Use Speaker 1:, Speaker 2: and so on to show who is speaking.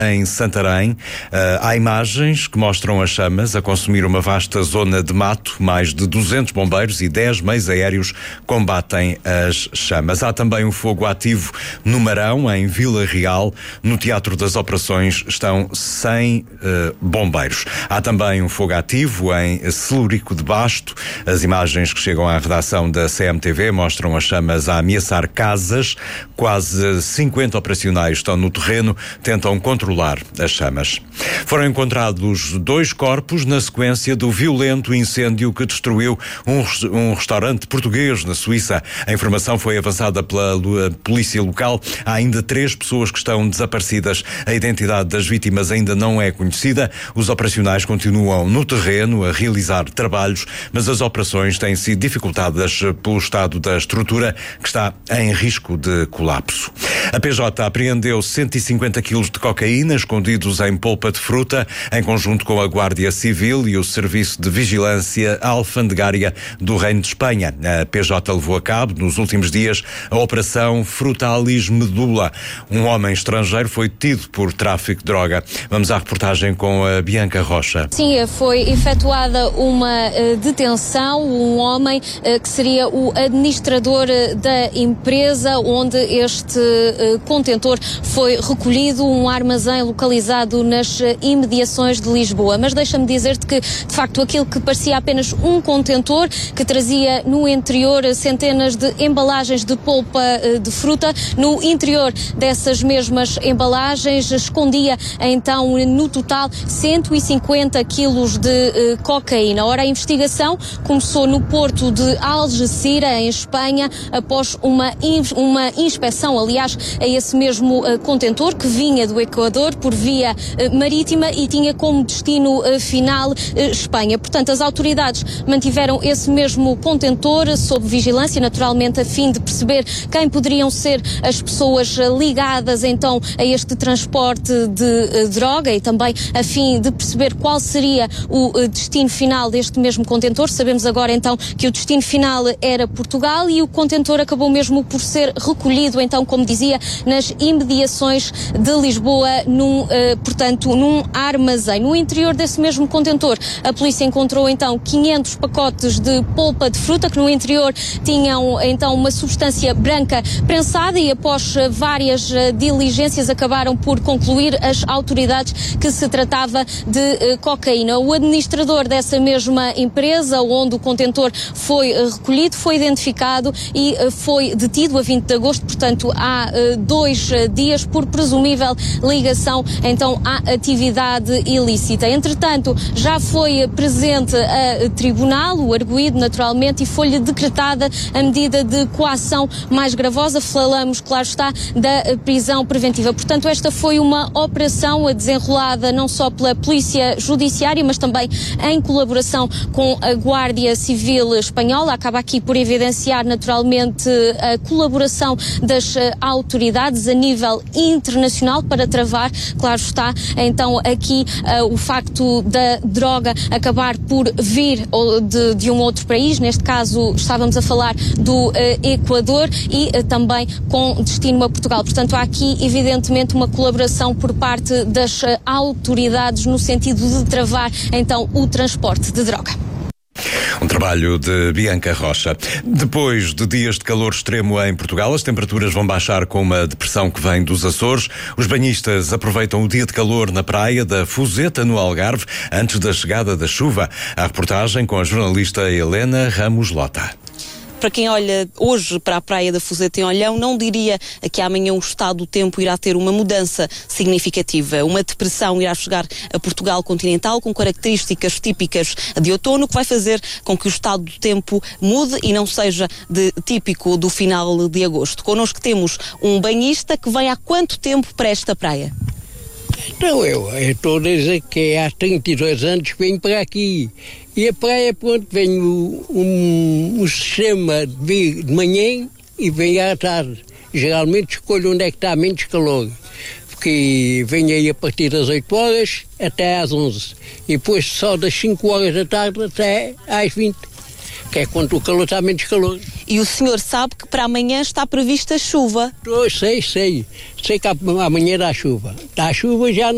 Speaker 1: Em Santarém, há imagens que mostram as chamas a consumir uma vasta zona de mato. Mais de 200 bombeiros e 10 meios aéreos combatem as chamas. Há também um fogo ativo no Marão, em Vila Real. No Teatro das Operações estão 100 bombeiros. Há também um fogo ativo em Celurico de Basto. As imagens que chegam à redação da CMTV mostram as chamas a ameaçar casas. Quase 50 operacionais estão no terreno, tentam controlar as chamas. Foram encontrados 2 corpos na sequência do violento incêndio que destruiu um restaurante português na Suíça. A informação foi avançada pela polícia local. Há ainda 3 pessoas que estão desaparecidas. A identidade das vítimas ainda não é conhecida. Os operacionais continuam no terreno a realizar trabalhos, mas as operações têm sido dificultadas pelo estado da estrutura, que está em risco de colapso. A PJ apreendeu 150 quilos de cocaína escondidos em polpa de fruta, em conjunto com a Guardia Civil e o Serviço de Vigilância Alfandegária do Reino de Espanha. A PJ levou a cabo, nos últimos dias, a Operação Frutalis Medula. Um homem estrangeiro foi detido por tráfico de droga. Vamos à reportagem com a Bianca Rocha.
Speaker 2: Sim, foi efetuada uma detenção. Um homem que seria o administrador da empresa onde este contentor foi recolhido, um armazém localizado nas imediações de Lisboa. Mas deixa-me dizer-te que, de facto, aquilo que parecia apenas um contentor, que trazia no interior centenas de embalagens de polpa de fruta, no interior dessas mesmas embalagens escondia então no total 150 quilos de cocaína. Ora, a investigação começou no porto de Algeciras, em Espanha, após uma inspeção, aliás, a esse mesmo contentor que vinha do Equador por via marítima e tinha como destino final Espanha. Portanto, as autoridades mantiveram esse mesmo contentor sob vigilância, naturalmente a fim de perceber quem poderiam ser as pessoas ligadas então a este transporte de droga e também a fim de perceber qual seria o destino final deste mesmo contentor. Sabemos agora então que o destino final era Portugal e o contentor acabou mesmo por ser recolhido então, como dizia, nas imediações de Lisboa, num armazém. No interior desse mesmo contentor, a polícia encontrou então 500 pacotes de polpa de fruta que no interior tinham então uma substância branca prensada e após várias diligências acabaram por concluir as autoridades que se tratava de cocaína. O administrador dessa mesma empresa, onde o contentor foi recolhido, foi identificado e foi detido a 20 de agosto, portanto há 2 dias, por presumível ligação então à atividade ilícita. Entretanto, já foi presente a tribunal, o arguido naturalmente, e foi-lhe decretada a medida de coação mais gravosa. Falamos, claro está, da prisão preventiva. Portanto, esta foi uma operação desenrolada não só pela Polícia Judiciária, mas também em colaboração com a Guardia Civil Espanhola. Acaba aqui por evidenciar naturalmente a colaboração das autoridades a nível internacional para travar, claro está, então aqui o facto da droga acabar por vir de um outro país, neste caso estávamos a falar do Equador e também com destino a Portugal. Portanto, há aqui evidentemente uma colaboração por parte das autoridades no sentido de travar então o transporte de droga.
Speaker 1: Um trabalho de Bianca Rocha. Depois de dias de calor extremo em Portugal, as temperaturas vão baixar com uma depressão que vem dos Açores. Os banhistas aproveitam o dia de calor na praia da Fuseta, no Algarve, antes da chegada da chuva. A reportagem com a jornalista Helena Ramos Lota.
Speaker 3: Para quem olha hoje para a praia da Fuseta em Olhão, não diria que amanhã o estado do tempo irá ter uma mudança significativa. Uma depressão irá chegar a Portugal continental com características típicas de outono, que vai fazer com que o estado do tempo mude e não seja típico do final de agosto. Connosco temos um banhista que vem há quanto tempo para esta praia?
Speaker 4: Então eu estou desde que há 32 anos que venho para aqui. E a praia, pronto, venho um sistema de manhã e venho à tarde. Geralmente escolho onde é que está menos calor. Porque venho aí a partir das 8 horas até às 11. E depois só das 5 horas da tarde até às 20. Que é quando o calor está menos calor.
Speaker 3: E o senhor sabe que para amanhã está prevista chuva?
Speaker 4: Sei. Sei que amanhã dá chuva. Dá chuva já